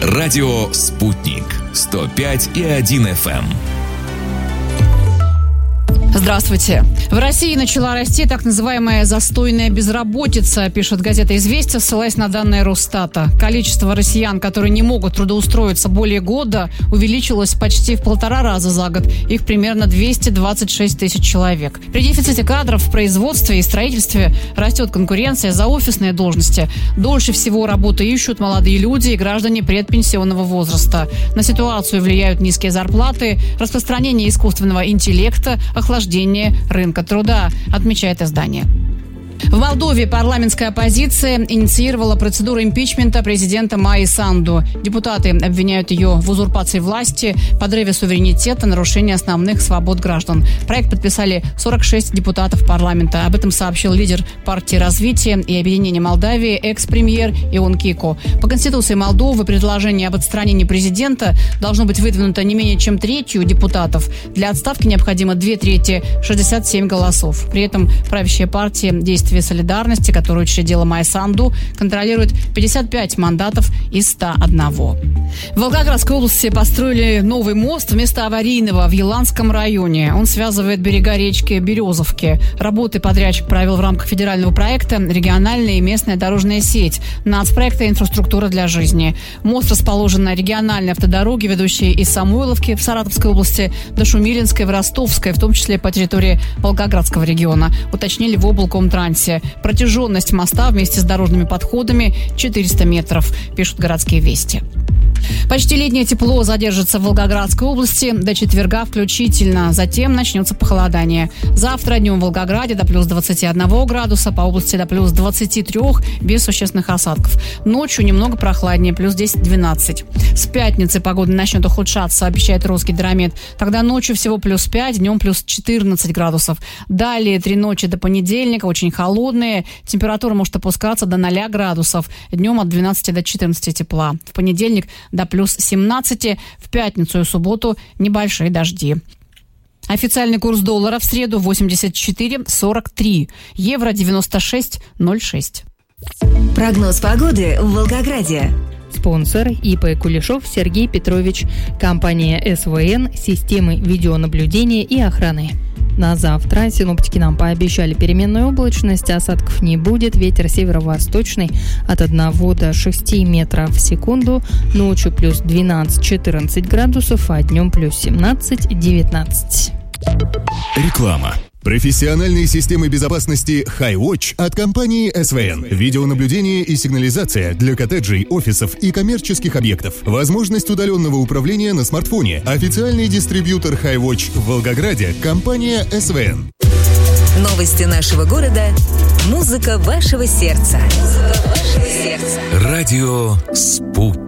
Радио «Спутник». 105,1 FM. Здравствуйте. В России начала расти так называемая застойная безработица, пишет газета «Известия», ссылаясь на данные Росстата. Количество россиян, которые не могут трудоустроиться более года, увеличилось почти в 1,5 раза за год. Их примерно 226 тысяч человек. При дефиците кадров в производстве и строительстве растет конкуренция за офисные должности. Дольше всего работу ищут молодые люди и граждане предпенсионного возраста. На ситуацию влияют низкие зарплаты, распространение искусственного интеллекта, охлаждение рынка труда, отмечает издание. В Молдове парламентская оппозиция инициировала процедуру импичмента президента Майи Санду. Депутаты обвиняют ее в узурпации власти, подрыве суверенитета, нарушении основных свобод граждан. Проект подписали 46 депутатов парламента. Об этом сообщил лидер партии развития и объединения Молдавии, экс-премьер Ион Кико. По Конституции Молдовы предложение об отстранении президента должно быть выдвинуто не менее чем третью депутатов. Для отставки необходимо 2/3, 67 голосов. При этом правящая партия «Действие солидарности», которую учредила Майя Санду, контролирует 55 мандатов из 101. В Волгоградской области построили новый мост вместо аварийного в Еланском районе. Он связывает берега речки Березовки. Работы подрядчик провел в рамках федерального проекта «Региональная и местная дорожная сеть» нацпроекта «Инфраструктура для жизни». Мост расположен на региональной автодороге, ведущей из Самойловки в Саратовской области до Шумилинской в Ростовской, в том числе по территории Волгоградского региона, уточнили в облкомтрансе. Протяженность моста вместе с дорожными подходами 400 метров, пишут городские вести. Почти летнее тепло задержится в Волгоградской области до четверга включительно. Затем начнется похолодание. Завтра днем в Волгограде до плюс 21 градуса, по области до плюс 23, без существенных осадков. Ночью немного прохладнее, плюс 10-12. С пятницы погода начнет ухудшаться, обещает Росгидромет. Тогда ночью всего плюс 5, днем плюс 14 градусов. Далее 3 ночи до понедельника очень холодные. Температура может опускаться до 0 градусов. Днем от 12 до 14 тепла. В понедельник до плюс 17, в пятницу и субботу небольшие дожди. Официальный курс доллара в среду 84,43, евро 96,06. Прогноз погоды в Волгограде. Спонсор ИП Кулешов Сергей Петрович. Компания СВН. Системы видеонаблюдения и охраны. На завтра синоптики нам пообещали переменную облачность, осадков не будет, ветер северо-восточный от 1 до 6 метров в секунду, ночью плюс 12-14 градусов, а днем плюс 17-19. Реклама. Профессиональные системы безопасности HiWatch от компании СВН. Видеонаблюдение и сигнализация для коттеджей, офисов и коммерческих объектов. Возможность удаленного управления на смартфоне. Официальный дистрибьютор HiWatch в Волгограде – компания СВН. Новости нашего города. Музыка вашего сердца. Радио «Спутник».